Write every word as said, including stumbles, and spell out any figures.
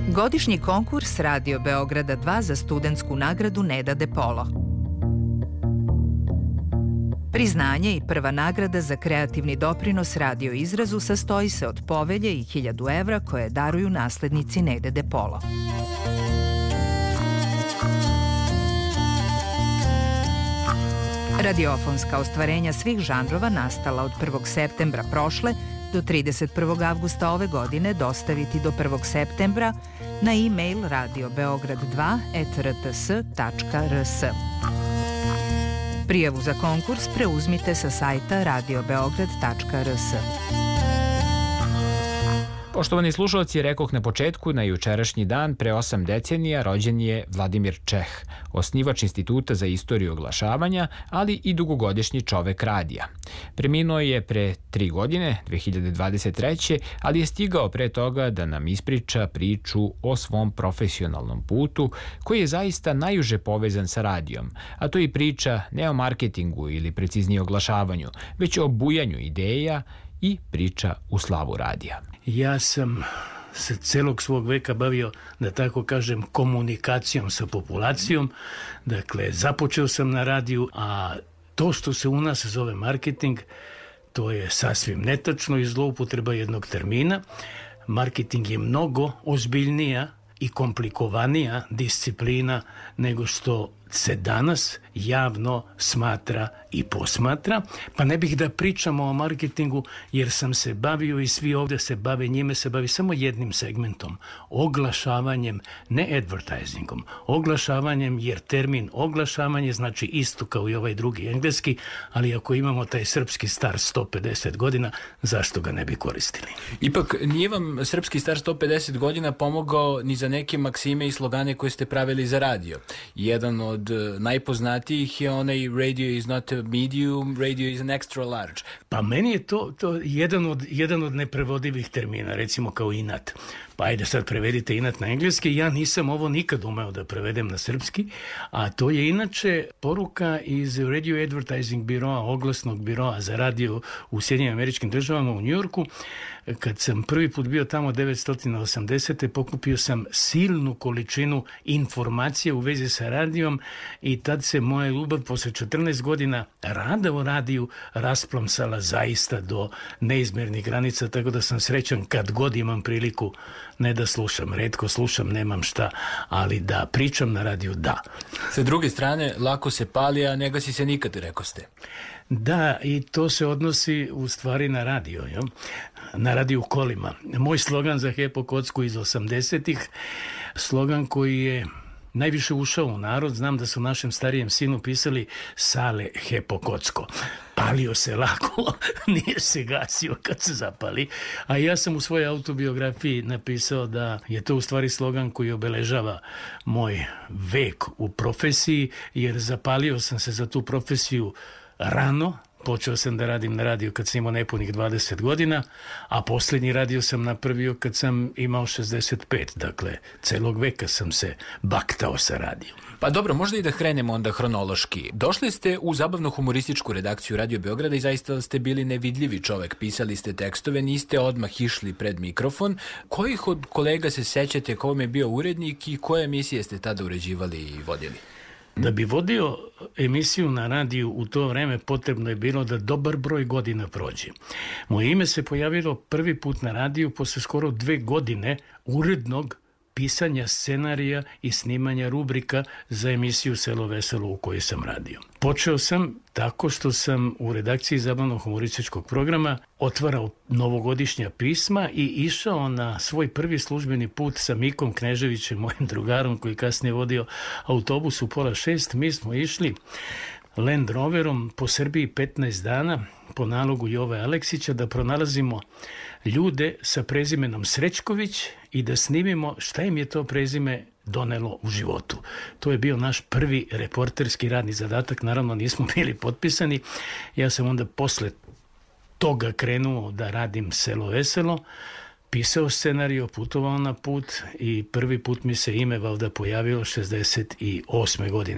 Godišnji konkurs Radio Beograda dva za studentsku nagradu Neda De Polo. Priznanje i prva nagrada za kreativni doprinos radio izrazu sastoji se od povelje i hiljadu evra koje daruju naslednici Nede De Polo. Radiofonska ostvarenja svih žanrova nastala od prvog septembra prošle do trideset prvog avgusta ove godine dostaviti do prvog septembra na e-mail radio beograd dva et r t s tačka r s. Prijavu za konkurs preuzmite sa sajta radio beograd tačka r s. Poštovani slušalci, rekoh na početku, na jučerašnji dan pre osam decenija rođen je Vladimir Čeh, osnivač Instituta za istoriju oglašavanja, ali i dugogodišnji čovek radija. Preminuo je pre tri godine, dve hiljade dvadeset treće. ali je stigao pre toga da nam ispriča priču o svom profesionalnom putu, koji je zaista najuže povezan sa radijom, a to i priča ne o marketingu ili preciznije oglašavanju, već o bujanju ideja i priča u slavu radija. Ja sam se celog svog veka bavio, da tako kažem, komunikacijom sa populacijom. Dakle, započeo sam na radiju, a to što se u nas zove marketing, to je sasvim netačno i zloupotreba jednog termina. Marketing je mnogo ozbiljnija i komplikovanija disciplina nego što se danas javno smatra i posmatra, pa ne bih da pričamo o marketingu jer sam se bavio i svi ovde se bave, njime se bavi samo jednim segmentom, oglašavanjem, ne advertisingom, oglašavanjem, jer termin oglašavanje znači isto kao i ovaj drugi engleski, ali ako imamo taj srpski star sto pedeset godina, zašto ga ne bi koristili? Ipak nije vam srpski star sto pedeset godina pomogao ni za neke maksime i slogane koje ste pravili za radio. Jedan od najpoznatijih je onaj radio is not a medium, radio is an extra large. Pa meni je to, to jedan, od, jedan od neprevodivih termina, recimo kao inat. Pa ajde sad prevedite inat na engleski, ja nisam ovo nikad umeo da prevedem na srpski, a to je inače poruka iz Radio Advertising biroa, oglasnog biroa za radio u Sjedinjenim Američkim Državama u Njujorku. Kad sam prvi put bio tamo devetsto osamdesete. pokupio sam silnu količinu informacija u vezi sa radijom i tad se moja ljubav posle četrnaest godina rada u radiju rasplamsala zaista do neizmernih granica, tako da sam srećan kad god imam priliku, ne da slušam, retko slušam, nemam šta, ali da pričam na radiju, da. Sa druge strane, lako se pali, a ne gasi se nikad, rekao ste. Da, i to se odnosi u stvari na radio, jo? Na radio kolima. Moj slogan za Hepo Kocku iz osamdesetih, slogan koji je najviše ušao u narod, znam da su našem starijem sinu pisali Sale Hepo Kocko. Palio se lako, nije se gasio kad se zapali, a ja sam u svojoj autobiografiji napisao da je to u stvari slogan koji obeležava moj vek u profesiji, jer zapalio sam se za tu profesiju rano. Počeo sam da radim na radiju kad sam imao nepunih dvadeset godina, a posljednji radio sam napravio kad sam imao šezdeset pet. Dakle, celog veka sam se baktao sa radijom. Pa dobro, možda i da krenemo onda hronološki. Došli ste u zabavno-humorističku redakciju Radio Beograda i zaista ste bili nevidljivi čovek. Pisali ste tekstove, niste odmah išli pred mikrofon. Kojih od kolega se sećate, ko vam je bio urednik i koje emisije ste tada uređivali i vodili? Da bi vodio emisiju na radiju u to vreme potrebno je bilo da dobar broj godina prođe. Moje ime se pojavilo prvi put na radiju posle skoro dve godine urednog pisanja scenarija i snimanja rubrika za emisiju Selo veselo u kojoj sam radio. Počeo sam tako što sam u redakciji zabavno-humorističkog programa otvarao novogodišnja pisma i išao na svoj prvi službeni put sa Mikom Kneževićem, mojim drugarom koji kasnije vodio autobus u pola šest. Mi smo išli Land Roverom po Srbiji petnaest dana po nalogu Jove Aleksića da pronalazimo ljude sa prezimenom Srećković i da snimimo šta im je to prezime donelo u životu. To je bio naš prvi reporterski radni zadatak, naravno nismo bili potpisani. Ja sam onda posle toga krenuo da radim Selo veselo, pisao scenarij, putovao na put i prvi put mi se ime valjda pojavilo šezdeset osme godine.